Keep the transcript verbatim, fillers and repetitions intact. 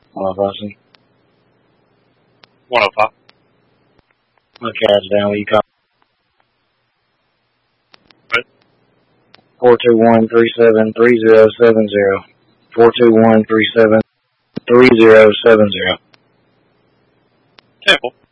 one oh five, see? one oh five. My car's down. Will you call? What? four two one, three seven three zero seven zero. four two one, three seven three zero seven zero. Temple.